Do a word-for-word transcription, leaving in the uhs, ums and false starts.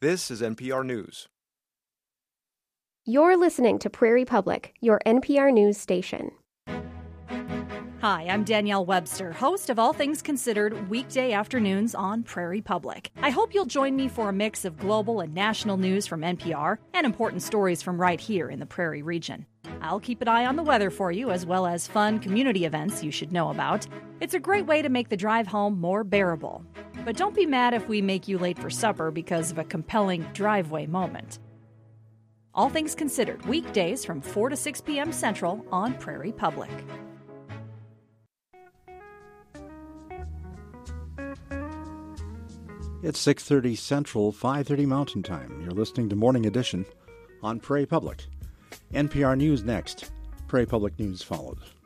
This is N P R News. You're listening to Prairie Public, your N P R News station. Hi, I'm Danielle Webster, host of All Things Considered weekday afternoons on Prairie Public. I hope you'll join me for a mix of global and national news from N P R and important stories from right here in the Prairie region. I'll keep an eye on the weather for you, as well as fun community events you should know about. It's a great way to make the drive home more bearable. But don't be mad if we make you late for supper because of a compelling driveway moment. All Things Considered, weekdays from four to six p.m. Central on Prairie Public. It's six thirty Central, five thirty Mountain Time. You're listening to Morning Edition on Prairie Public. N P R News next. Prairie Public News follows.